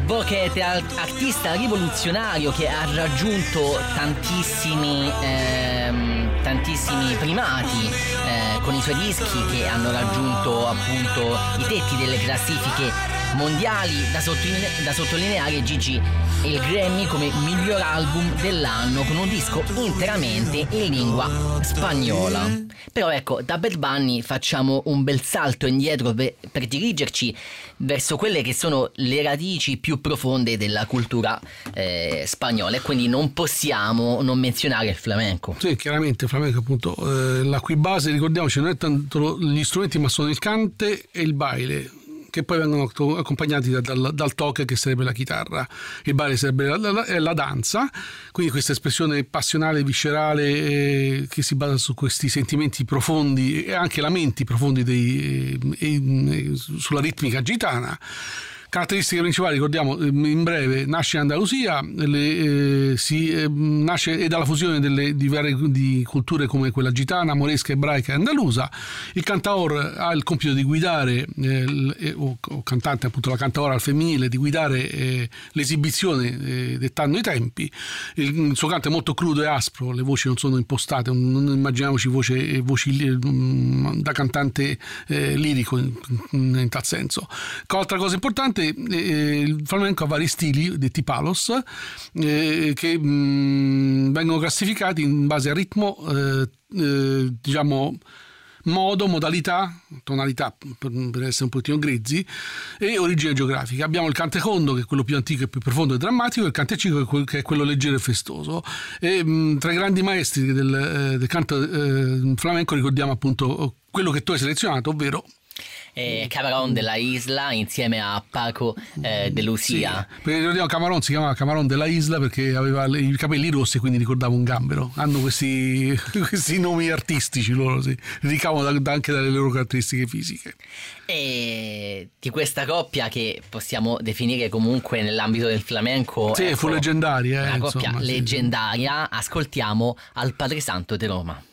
Boquete, artista rivoluzionario che ha raggiunto tantissimi primati con i suoi dischi che hanno raggiunto appunto i tetti delle classifiche mondiali. Da sottolineare, Gigi, il Grammy come miglior album dell'anno con un disco interamente in lingua spagnola. Però ecco, da Bad Bunny facciamo un bel salto indietro per dirigerci verso quelle che sono le radici più profonde della cultura spagnola, e quindi non possiamo non menzionare il flamenco. Sì, chiaramente il flamenco appunto la cui base, ricordiamoci, non è tanto gli strumenti ma sono il cante e il baile, che poi vengono accompagnati dal toque, che sarebbe la chitarra. Il baile sarebbe la danza, quindi questa espressione passionale, viscerale, che si basa su questi sentimenti profondi e anche lamenti profondi sulla ritmica gitana. Caratteristiche principali, ricordiamo in breve: nasce in Andalusia, nasce dalla fusione di culture come quella gitana, moresca, ebraica e andalusa. Il cantaor ha il compito di guidare, o cantante appunto, la cantaora al femminile, di guidare l'esibizione dettando i tempi. Il suo canto è molto crudo e aspro, le voci non sono impostate, non immaginiamoci voci da cantante lirico in tal senso. Altra cosa importante, il flamenco ha vari stili detti palos che vengono classificati in base a ritmo, diciamo modo, modalità, tonalità per essere un pochettino grezzi, e origine geografica. Abbiamo il cantejondo, che è quello più antico e più profondo e drammatico, e il cantecico, che è quello leggero e festoso. E tra i grandi maestri del canto flamenco ricordiamo appunto quello che tu hai selezionato, ovvero Camarón de la Isla insieme a Paco de Lucia. Sì, perché ricordiamo, Camarón si chiamava Camarón de la Isla perché aveva i capelli rossi e quindi ricordava un gambero. Hanno questi nomi artistici, loro si ricavano anche dalle loro caratteristiche fisiche. E di questa coppia, che possiamo definire comunque nell'ambito del flamenco, sì, fu leggendaria, una coppia insomma, leggendaria, sì. Ascoltiamo Al Padre Santo di Roma.